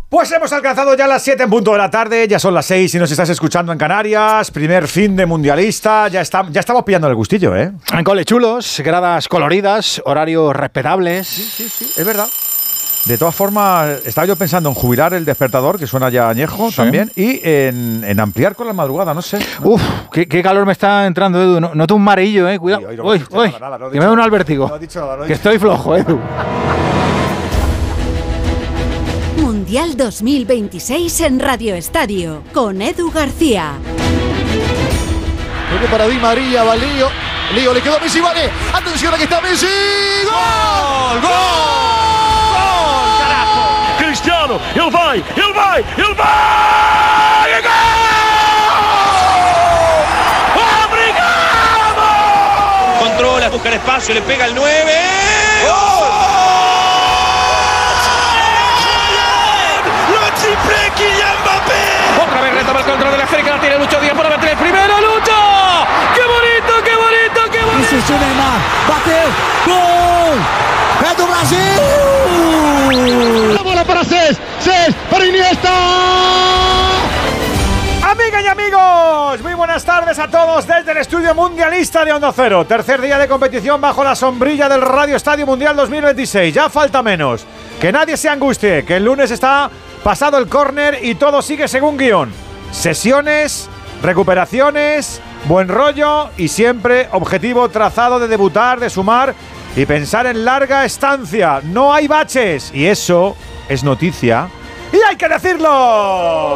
Pues hemos alcanzado ya las 7 en punto de la tarde, ya son las 6 si nos estás escuchando en Canarias, primer fin de mundialista, ya estamos pillando el gustillo, ¿eh? En cole chulos, gradas coloridas, horarios respetables. Sí, es verdad. De todas formas, estaba yo pensando en jubilar el despertador, que suena ya añejo también, y en ampliar con la madrugada, no sé. Uf, qué calor me está entrando, Edu. Noto un marillo, cuidado. Uy, que me da un albértigo. No he dicho nada, que estoy flojo, Edu. Mundial 2026 en Radio Estadio, con Edu García. Toque para Di María, va Lío. Lío, le quedó a Messi, vale. Atención, aquí está Messi. ¡Gol! ¡Gol! ¡Carajo! Cristiano, ele vai! E gol! ¡Obrigado! Controla, busca el espacio, le pega el 9. ¡Gol! Otra vez retoma el control de la África, la tiene Lucho Díaz para meter el primero, Lucho. ¡Qué bonito, qué bonito, qué bonito! Isso, Neymar, bateu, gol! É do Brasil! La bola para Cés para Iniesta. Amigas y amigos, muy buenas tardes a todos desde el estudio mundialista de Onda Cero. Tercer día de competición bajo la sombrilla del Radio Estadio Mundial 2026. Ya falta menos. Que nadie se angustie, que el lunes está pasado el córner y todo sigue según guión. Sesiones, recuperaciones, buen rollo y siempre objetivo trazado de debutar, de sumar y pensar en larga estancia. No hay baches y eso es noticia y hay que decirlo.